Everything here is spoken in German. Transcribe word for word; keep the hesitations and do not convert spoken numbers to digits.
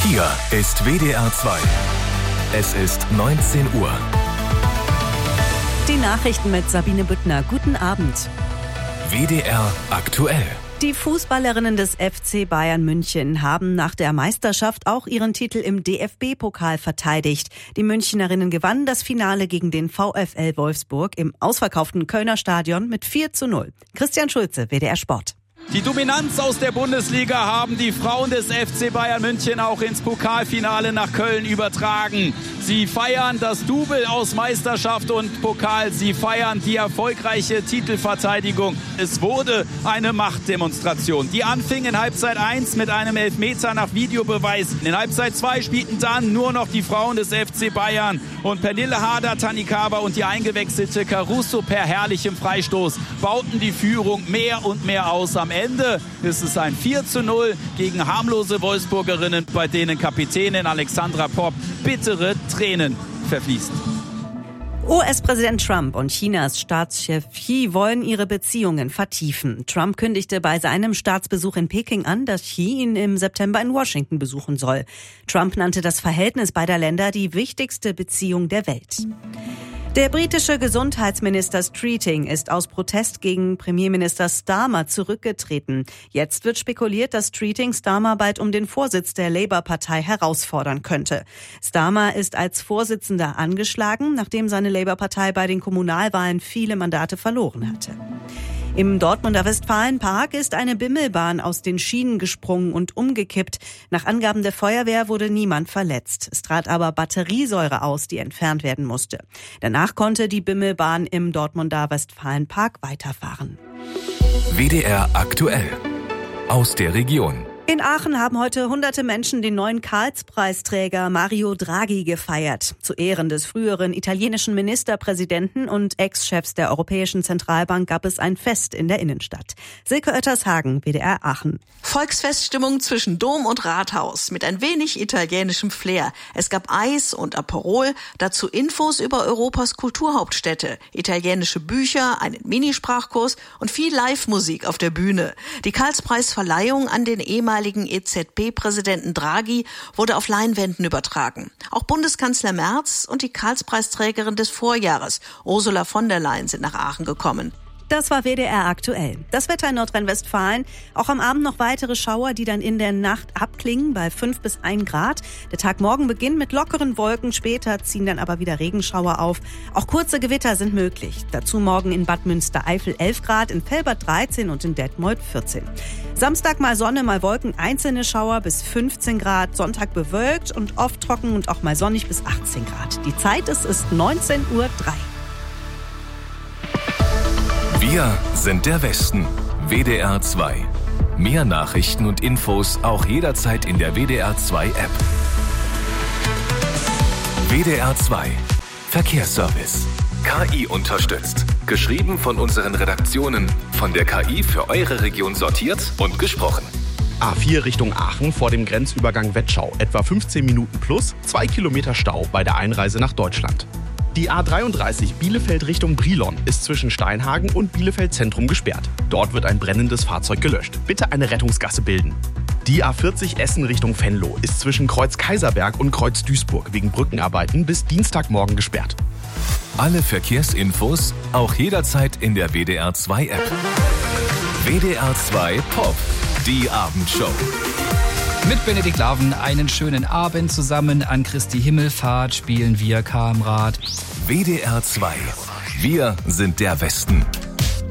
Hier ist W D R zwei. Es ist neunzehn Uhr. Die Nachrichten mit Sabine Büttner. Guten Abend. W D R aktuell. Die Fußballerinnen des F C Bayern München haben nach der Meisterschaft auch ihren Titel im D F B-Pokal verteidigt. Die Münchnerinnen gewannen das Finale gegen den VfL Wolfsburg im ausverkauften Kölner Stadion mit vier zu null. Christian Schulze, W D R Sport. Die Dominanz aus der Bundesliga haben die Frauen des F C Bayern München auch ins Pokalfinale nach Köln übertragen. Sie feiern das Double aus Meisterschaft und Pokal. Sie feiern die erfolgreiche Titelverteidigung. Es wurde eine Machtdemonstration. Die anfing in Halbzeit eins mit einem Elfmeter nach Videobeweis. In Halbzeit zwei spielten dann nur noch die Frauen des F C Bayern. Und Pernille Harder, Tannikava und die eingewechselte Caruso per herrlichem Freistoß bauten die Führung mehr und mehr aus. Am Ende ist es ein vier zu null gegen harmlose Wolfsburgerinnen, bei denen Kapitänin Alexandra Popp bittere Tränen verfließt. U S-Präsident Trump und Chinas Staatschef Xi wollen ihre Beziehungen vertiefen. Trump kündigte bei seinem Staatsbesuch in Peking an, dass Xi ihn im September in Washington besuchen soll. Trump nannte das Verhältnis beider Länder die wichtigste Beziehung der Welt. Der britische Gesundheitsminister Streeting ist aus Protest gegen Premierminister Starmer zurückgetreten. Jetzt wird spekuliert, dass Streeting Starmer bald um den Vorsitz der Labour-Partei herausfordern könnte. Starmer ist als Vorsitzender angeschlagen, nachdem seine Labour-Partei bei den Kommunalwahlen viele Mandate verloren hatte. Im Dortmunder Westfalenpark ist eine Bimmelbahn aus den Schienen gesprungen und umgekippt. Nach Angaben der Feuerwehr wurde niemand verletzt. Es trat aber Batteriesäure aus, die entfernt werden musste. Danach konnte die Bimmelbahn im Dortmunder Westfalenpark weiterfahren. W D R aktuell. Aus der Region. In Aachen haben heute hunderte Menschen den neuen Karlspreisträger Mario Draghi gefeiert. Zu Ehren des früheren italienischen Ministerpräsidenten und Ex-Chefs der Europäischen Zentralbank gab es ein Fest in der Innenstadt. Silke Oettershagen, W D R Aachen. Volksfeststimmung zwischen Dom und Rathaus mit ein wenig italienischem Flair. Es gab Eis und Aperol, dazu Infos über Europas Kulturhauptstädte, italienische Bücher, einen Minisprachkurs und viel Live-Musik auf der Bühne. Die Karlspreisverleihung an den ehemaligen E Z B-Präsidenten Draghi wurde auf Leinwänden übertragen. Auch Bundeskanzler Merz und die Karlspreisträgerin des Vorjahres, Ursula von der Leyen, sind nach Aachen gekommen. Das war W D R aktuell. Das Wetter in Nordrhein-Westfalen. Auch am Abend noch weitere Schauer, die dann in der Nacht abklingen bei fünf bis ein Grad. Der Tag morgen beginnt mit lockeren Wolken. Später ziehen dann aber wieder Regenschauer auf. Auch kurze Gewitter sind möglich. Dazu morgen in Bad Münstereifel elf Grad, in Velbert dreizehn und in Detmold vierzehn. Samstag mal Sonne, mal Wolken, einzelne Schauer bis fünfzehn Grad. Sonntag bewölkt und oft trocken und auch mal sonnig bis achtzehn Grad. Die Zeit ist, ist neunzehn Uhr drei. Wir sind der Westen. W D R zwei. Mehr Nachrichten und Infos auch jederzeit in der W D R zwei App. W D R zwei. Verkehrsservice. K I unterstützt. Geschrieben von unseren Redaktionen. Von der K I für eure Region sortiert und gesprochen. A vier Richtung Aachen vor dem Grenzübergang Wettschau. Etwa fünfzehn Minuten plus, zwei Kilometer Stau bei der Einreise nach Deutschland. Die A dreiunddreißig Bielefeld Richtung Brilon ist zwischen Steinhagen und Bielefeld Zentrum gesperrt. Dort wird ein brennendes Fahrzeug gelöscht. Bitte eine Rettungsgasse bilden. Die A vierzig Essen Richtung Venlo ist zwischen Kreuz Kaiserberg und Kreuz Duisburg wegen Brückenarbeiten bis Dienstagmorgen gesperrt. Alle Verkehrsinfos auch jederzeit in der W D R zwei App. W D R zwei Pop, die Abendshow. Mit Benedikt Laven einen schönen Abend zusammen. An Christi Himmelfahrt spielen wir Kamrad. W D R zwei. Wir sind der Westen.